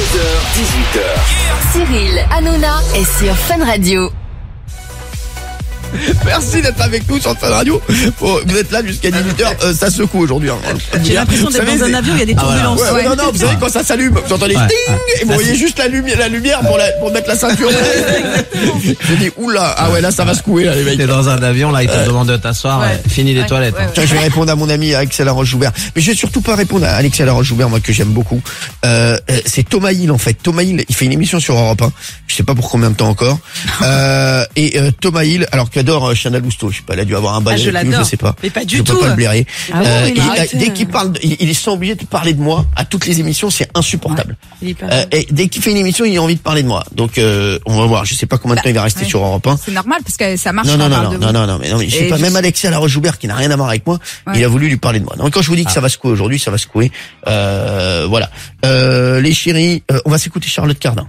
16h, 18h. Cyril Hanouna est sur Fun Radio. Merci d'être avec nous sur Fun Radio. Bon, vous êtes là jusqu'à 18h, ça secoue aujourd'hui. Hein. J'ai l'impression d'être dans un avion, il y a des turbulences. Ouais, non, vous savez quand ça s'allume, vous entendez ding, et vous voyez juste la lumière pour mettre la ceinture. Je dis oula, ah ouais là ça va secouer là les mecs. T'es dans un avion là, ils te demandent de t'asseoir, fini les toilettes. Tiens, je vais répondre à mon ami Alexia Laroche-Joubert. Mais je vais surtout pas répondre à Alexia Laroche-Joubert, moi que j'aime beaucoup. C'est Thomas Hill en fait. Thomas Hill, il fait une émission sur Europe 1. Je sais pas pour combien de temps encore. Thomas Hill, alors qu'adore Chana Lousteau, je sais pas, elle a dû avoir un bail avec lui, je sais pas. Mais pas du je tout. peux pas le blairer. Dès qu'il parle, il est sans obligé de parler de moi à toutes les émissions, c'est insupportable. Et dès qu'il fait une émission, il a envie de parler de moi. Donc on va voir. Je sais pas combien de temps il va rester sur Europe 1. C'est normal parce que ça marche. Non, mais je sais pas. Même Alexia Laroche-Joubert qui n'a rien à voir avec moi, il a voulu lui parler de moi. Donc quand je vous dis que ça va secouer aujourd'hui, ça va secouer. Voilà. Les chéris, on va s'écouter Charlotte Cardin.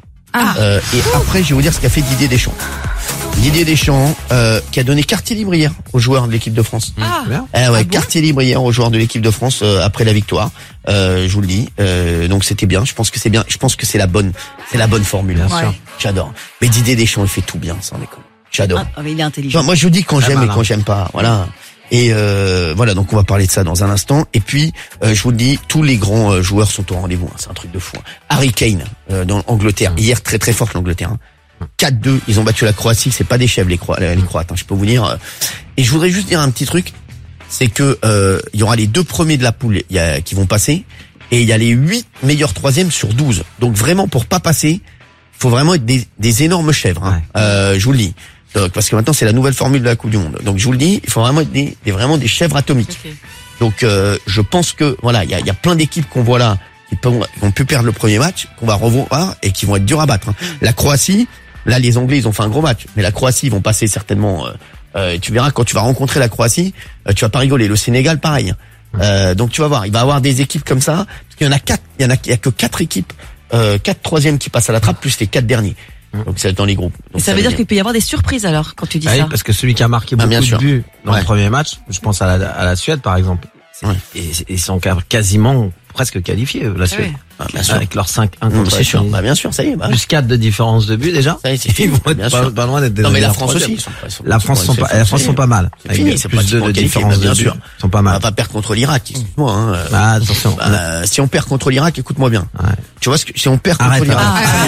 Et après, je vais vous dire ce qu'a fait Didier Deschamps. Didier Deschamps, qui a donné quartier libre hier aux joueurs de l'équipe de France. Quartier libre hier aux joueurs de l'équipe de France après la victoire. Je vous le dis. Donc c'était bien. Je pense que c'est bien. Je pense que c'est la bonne formule. Bien sûr. J'adore. Mais Didier Deschamps, il fait tout bien, sans déconner. J'adore. Il est intelligent. Enfin, moi, je dis quand j'aime et quand j'aime pas. Voilà. Et voilà, donc on va parler de ça dans un instant. Et puis, je vous le dis, tous les grands joueurs sont au rendez-vous. Hein. C'est un truc de fou. Hein. Harry Kane dans l'Angleterre hier, très très forte l'Angleterre. Hein. 4-2, ils ont battu la Croatie. C'est pas des chèvres les Croates. Hein, je peux vous dire. Et je voudrais juste dire un petit truc, c'est que il y aura les 2 premiers de la poule qui vont passer, et il y a les 8 meilleurs troisièmes sur 12. Donc vraiment, pour pas passer, faut vraiment être des énormes chèvres. Hein. Je vous le dis. Donc, parce que maintenant c'est la nouvelle formule de la Coupe du Monde. Donc je vous le dis, il faut vraiment être vraiment des chèvres atomiques. Okay. Donc je pense que voilà, il y a plein d'équipes qu'on voit là qui ont pu perdre le premier match, qu'on va revoir et qui vont être durs à battre. Hein. La Croatie, là les Anglais ils ont fait un gros match, mais la Croatie ils vont passer certainement. Tu verras quand tu vas rencontrer la Croatie, tu vas pas rigoler. Le Sénégal pareil. Donc tu vas voir, il va y avoir des équipes comme ça. Parce qu'il y en a 4, il y a que 4 équipes, 4 troisièmes qui passent à la trappe plus les 4 derniers. Donc c'est dans les groupes. Donc, ça veut dire qu'il peut y avoir des surprises alors quand tu dis ça. Oui, parce que celui qui a marqué beaucoup de buts dans le premier match, je pense à la Suède par exemple, et ils sont quasiment presque qualifiés la Suède. Bien sûr. Avec leurs 5-1 contre c'est sûr. Bien sûr, ça y est. Plus 4 de différence de but déjà. Ça y est, c'est fini. Ils vont être pas loin d'être des. Non mais la France aussi. La France sont pas mal. C'est fini, c'est plus 2 de différence bien sûr. Sont pas mal. On va pas perdre contre l'Irak. Excuse-moi. Hein. Attention. Si on perd contre l'Irak, écoute-moi bien. Tu vois si on perd contre l'Irak.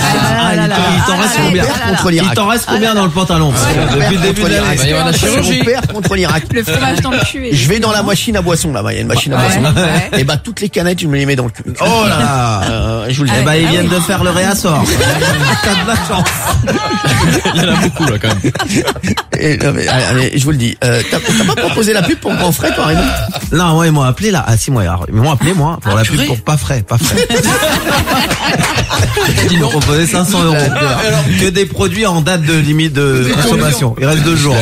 Il t'en reste combien contre l'Irak? Il t'en reste combien dans le pantalon? Depuis le début de l'année. Il y a la chirurgie. Si on perd contre l'Irak. Le fromage dans le cul. Je vais dans la machine à boisson là-bas. Il y a une machine à boisson. Et bah toutes les canettes, je me les mets dans le cul. Oh là. Je vous le dis. Ils viennent de faire le réassort. T'as de la chance. Il y en a beaucoup là quand même. Je vous le dis. T'as pas proposé la pub pour Grand Frais par exemple? Non, ils m'ont appelé là. Ah si, ils m'ont appelé moi pour la pub pour pas frais. Ils m'ont proposé 500 €. Que des produits en date de limite de consommation. Il reste 2 jours.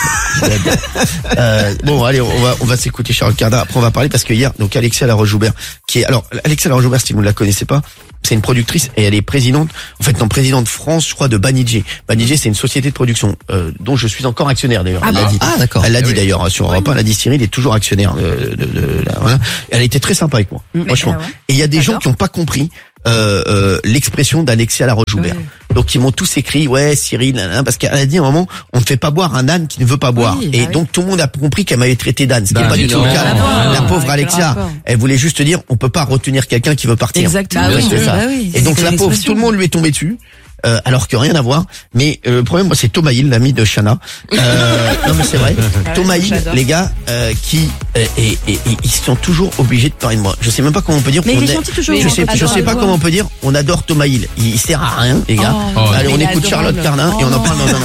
Bon, allez, on va s'écouter Charlotte Cardin. Après, on va parler parce que hier, donc Alexia Laroche-Joubert, Alexia Laroche-Joubert, si vous ne la connaissez pas, c'est une productrice et elle est présidente France, je crois, de Banijé. Banijé, c'est une société de production dont je suis encore actionnaire d'ailleurs. Elle l'a dit. D'accord. Elle l'a dit d'ailleurs sur Europe 1. Elle a dit Cyril est toujours actionnaire. Voilà. Elle a été très sympa avec moi, franchement. Et il y a des gens qui n'ont pas compris l'expression d'Alexia Laroche-Joubert. Donc ils m'ont tous écrit Cyril, parce qu'elle a dit à un moment on ne fait pas boire un âne qui ne veut pas boire. Et donc tout le monde a compris qu'elle m'avait traité d'âne. Ce qui n'est pas du tout le cas. La pauvre Alexia, elle voulait juste dire on peut pas retenir quelqu'un qui veut partir. Exactement. C'est ça. Et donc la pauvre, tout le monde lui est tombé dessus. Alors que rien à voir. Mais le problème, moi, c'est Thomas Hill, l'ami de Chana. Non mais c'est vrai. Thomas Hill, les gars, qui ils sont toujours obligés de parler de moi. Je sais même pas comment on peut dire. Mais il est gentil toujours. Je sais pas comment on peut dire. On adore Thomas Hill. Il sert à rien, les gars. Allez, on écoute Charlotte Cardin et on en parle dans un instant.